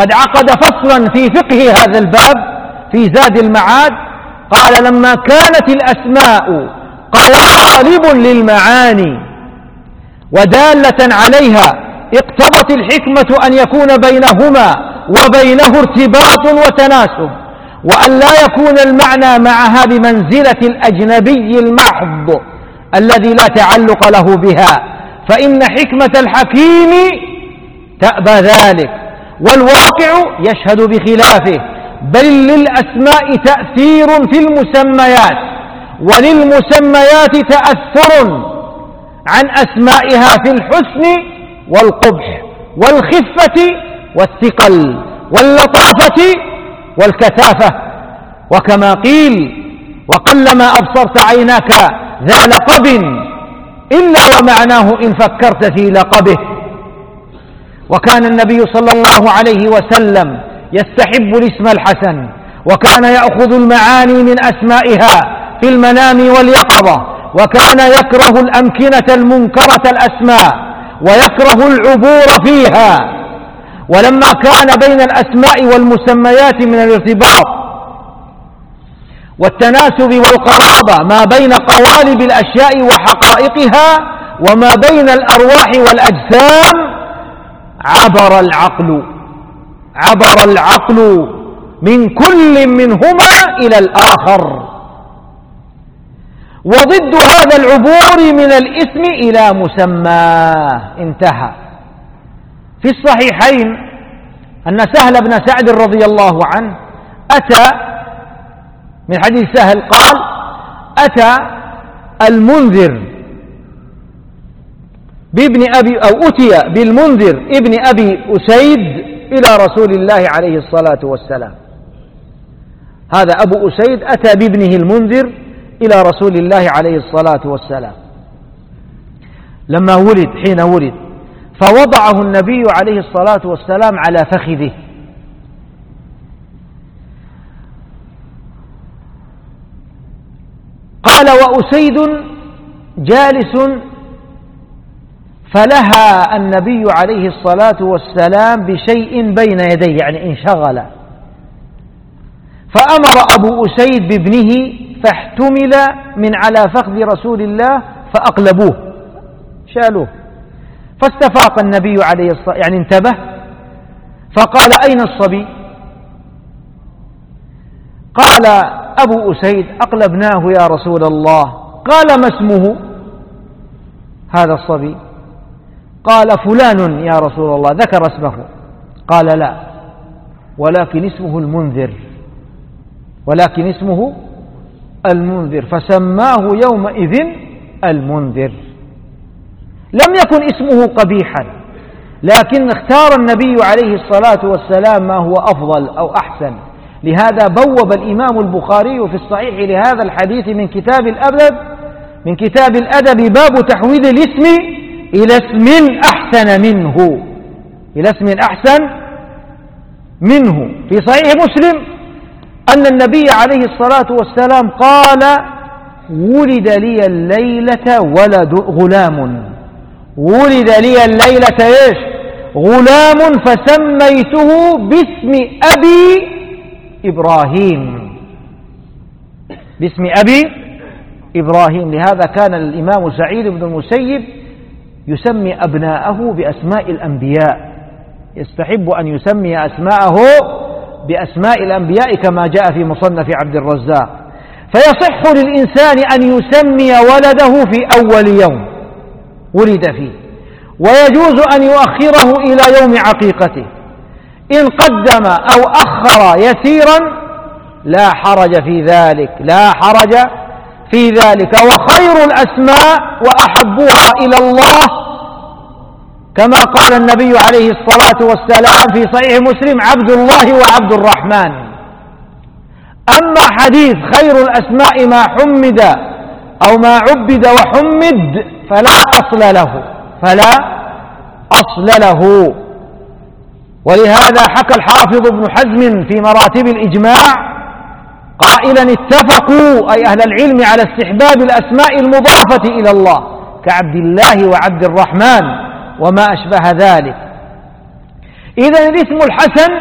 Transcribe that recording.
قد عقد فصلا في فقه هذا الباب في زاد المعاد، قال لما كانت الأسماء قوالب للمعاني ودالة عليها اقتضت الحكمة أن يكون بينهما وبينه ارتباط وتناسب، وأن لا يكون المعنى معها بمنزلة الأجنبي المحض الذي لا تعلق له بها، فإن حكمة الحكيم تأبى ذلك، والواقع يشهد بخلافه، بل للأسماء تأثير في المسميات، وللمسميات تأثر عن أسمائها في الحسن والقبح والخفة والثقل واللطافة والكثافة. وكما قيل: وقلما أبصرت عيناك ذا لقب إلا ومعناه إن فكرت في لقبه. وكان النبي صلى الله عليه وسلم يستحب الاسم الحسن، وكان يأخذ المعاني من أسمائها في المنام واليقظة، وكان يكره الأمكنة المنكرة الأسماء ويكره العبور فيها. ولما كان بين الأسماء والمسميات من الارتباط والتناسب والقرابة ما بين قوالب الأشياء وحقائقها وما بين الأرواح والأجسام، عبر العقل من كل منهما إلى الآخر، وضد هذا العبور من الاسم إلى مسماه انتهى. في الصحيحين أن سهل بن سعد رضي الله عنه أتى من حديث سهل قال: أتى المنذر بابن أبي أو أتي بالمنذر ابن أبي أسيد إلى رسول الله عليه الصلاة والسلام. هذا أبو أسيد أتى بابنه المنذر إلى رسول الله عليه الصلاة والسلام لما ولد، حين ولد، فوضعه النبي عليه الصلاة والسلام على فخذه، قال: وأسيد جالس، فلهى النبي عليه الصلاة والسلام بشيء بين يديه، يعني انشغل، فأمر أبو أسيد بابنه فاحتمل من على فخذ رسول الله فأقلبوه، شالوه، فاستفاق النبي عليه الصلاة يعني انتبه، فقال: أين الصبي؟ قال أبو أسيد: أقلبناه يا رسول الله. قال: ما اسمه هذا الصبي؟ قال: فلان يا رسول الله، ذكر اسمه. قال: لا، ولكن اسمه المنذر، فسماه يومئذ المنذر. لم يكن اسمه قبيحا، لكن اختار النبي عليه الصلاة والسلام ما هو أفضل أو أحسن. لهذا بوب الإمام البخاري في الصحيح لهذا الحديث من كتاب الأدب باب تحويل الاسم إلى اسم أحسن منه. في صحيح مسلم أن النبي عليه الصلاة والسلام قال: ولد لي الليلة غلام فسميته باسم أبي إبراهيم. لهذا كان الإمام سعيد بن المسيب يسمي أبناءه بأسماء الأنبياء، يستحب أن يسمي أسماءه بأسماء الأنبياء كما جاء في مصنف عبد الرزاق. فيصح للإنسان أن يسمي ولده في أول يوم ولد فيه، ويجوز أن يؤخره إلى يوم عقيقته. إن قدم أو أخر يسيرا لا حرج في ذلك. وخير الأسماء وأحبها إلى الله كما قال النبي عليه الصلاة والسلام في صحيح مسلم: عبد الله وعبد الرحمن. أما حديث خير الأسماء ما حمد أو ما عبد وحمد فلا أصل له. ولهذا حكى الحافظ ابن حزم في مراتب الإجماع قائلا: اتفقوا أي أهل العلم على استحباب الأسماء المضافة إلى الله كعبد الله وعبد الرحمن وما أشبه ذلك. إذن الاسم الحسن